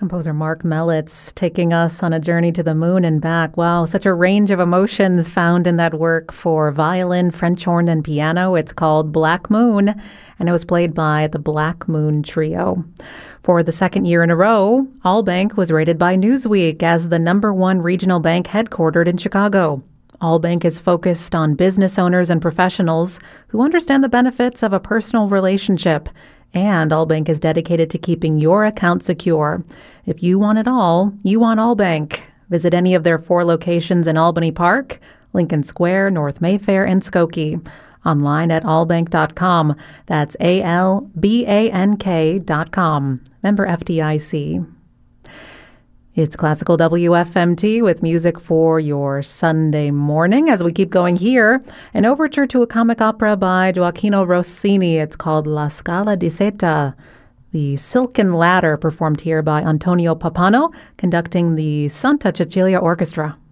Composer Mark Mellitz taking us on a journey to the moon and back. Wow, such a range of emotions found in that work for violin, French horn, and piano. It's called Black Moon, and it was played by the Black Moon Trio. For the second year in a row, Allbank was rated by Newsweek as the #1 regional bank headquartered in Chicago. Allbank is focused on business owners and professionals who understand the benefits of a personal relationship. And Allbank is dedicated to keeping your account secure. If you want it all, you want Allbank. Visit any of their 4 locations in Albany Park, Lincoln Square, North Mayfair, and Skokie. Online at allbank.com. That's ALBANK.com. Member FDIC. It's Classical WFMT with music for your Sunday morning. As we keep going here, an overture to a comic opera by Gioacchino Rossini. It's called La Scala di Seta. The Silken Ladder, performed here by Antonio Pappano, conducting the Santa Cecilia Orchestra.